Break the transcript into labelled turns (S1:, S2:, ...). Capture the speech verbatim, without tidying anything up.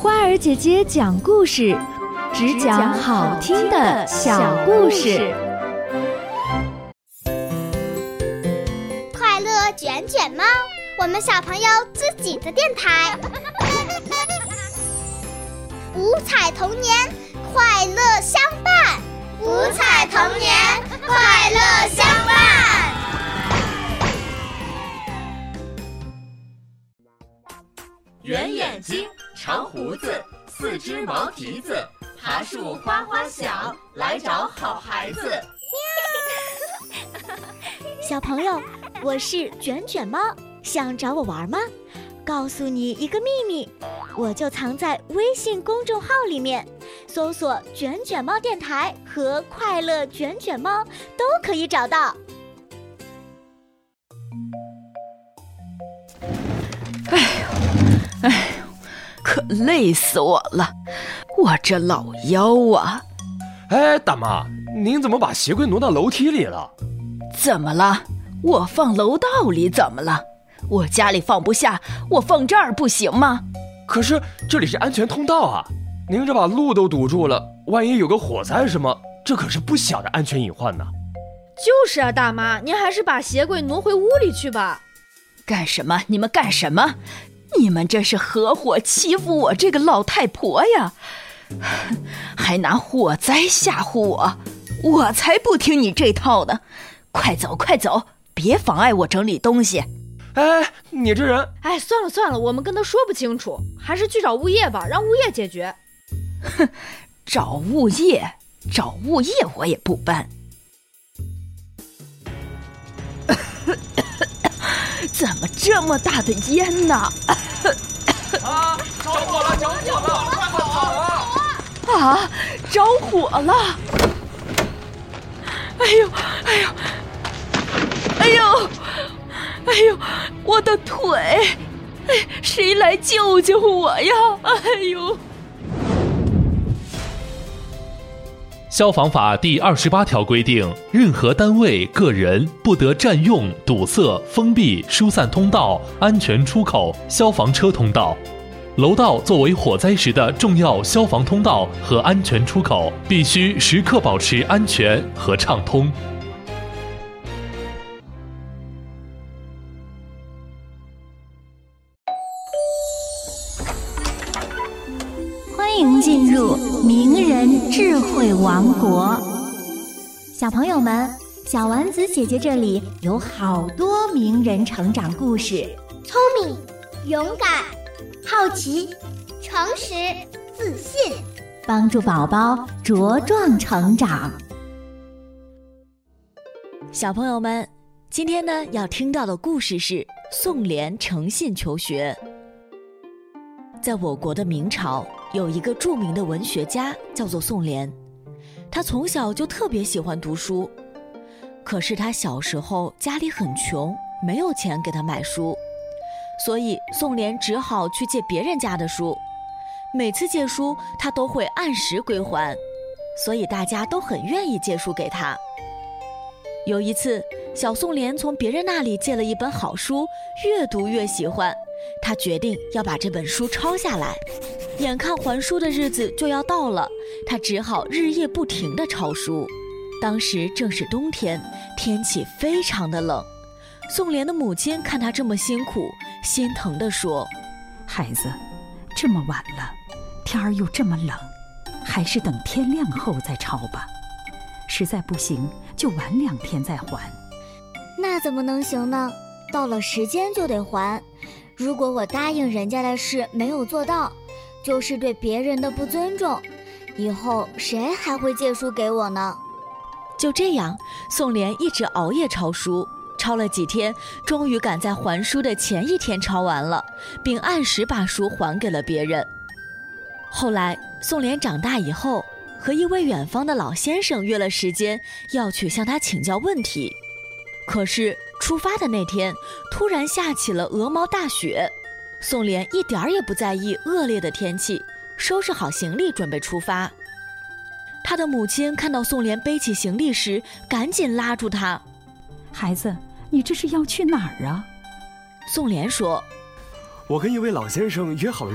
S1: 花儿姐姐讲故事，只讲好听的小故事。
S2: 快乐卷卷猫，我们小朋友自己的电台。五彩童年，快乐相伴。五彩童年，快乐相伴。
S3: 圆眼睛，长胡子，四只毛蹄子，爬树哗哗响，来找好孩子。
S4: 小朋友，我是卷卷猫，想找我玩吗？告诉你一个秘密，我就藏在微信公众号里面，搜索卷卷猫电台和快乐卷卷猫都可以找到。
S5: 哎呦哎呦，可累死我了，我这老腰啊！
S6: 哎，大妈，您怎么把鞋柜挪到楼梯里了？
S5: 怎么了？我放楼道里怎么了？我家里放不下，我放这儿不行吗？
S6: 可是这里是安全通道啊，您这把路都堵住了，万一有个火灾什么，这可是不小的安全隐患呢。
S1: 就是啊，大妈，您还是把鞋柜挪回屋里去吧。
S5: 干什么？你们干什么？你们这是合伙欺负我这个老太婆呀，还拿火灾吓唬我，我才不听你这套呢！快走快走，别妨碍我整理东西。
S6: 哎，你这人……
S1: 哎，算了算了，我们跟他说不清楚，还是去找物业吧，让物业解决。
S5: 哼，找物业，找物业我也不搬。怎么这么大的烟呢？
S3: 啊！着火了！着火了！快跑啊！
S5: 啊！着火了！哎呦！哎呦！哎呦！哎呦！我的腿！哎，谁来救救我呀？哎呦！
S7: 消防法第二十八条规定，任何单位、个人不得占用、堵塞、封闭、疏散通道、安全出口、消防车通道。楼道作为火灾时的重要消防通道和安全出口，必须时刻保持安全和畅通。
S4: 欢迎进入名人智慧王国。小朋友们，小丸子姐姐这里有好多名人成长故事，
S2: 聪明、勇敢、好奇、诚实、自信，
S4: 帮助宝宝茁壮成长。小朋友们，今天呢要听到的故事是宋濂诚信求学。在我国的明朝，有一个著名的文学家叫做宋濂，他从小就特别喜欢读书，可是他小时候家里很穷，没有钱给他买书，所以宋濂只好去借别人家的书，每次借书他都会按时归还，所以大家都很愿意借书给他。有一次，小宋濂从别人那里借了一本好书，越读越喜欢，他决定要把这本书抄下来。眼看还书的日子就要到了，他只好日夜不停地抄书。当时正是冬天，天气非常的冷。宋濂的母亲看他这么辛苦，心疼地说：
S8: 孩子，这么晚了，天儿又这么冷，还是等天亮后再抄吧，实在不行就晚两天再还。
S4: 那怎么能行呢？到了时间就得还，如果我答应人家的事没有做到，就是对别人的不尊重，以后谁还会借书给我呢？就这样，宋濂一直熬夜抄书，抄了几天，终于赶在还书的前一天抄完了，并按时把书还给了别人。后来，宋濂长大以后，和一位远方的老先生约了时间，要去向他请教问题。可是出发的那天，突然下起了鹅毛大雪。宋濂一点儿也不在意恶劣的天气，收拾好行李准备出发。他的母亲看到宋濂背起行李时，赶紧拉住他：
S8: 孩子，你这是要去哪儿啊？
S4: 宋濂说：
S9: 我跟一位老先生约好了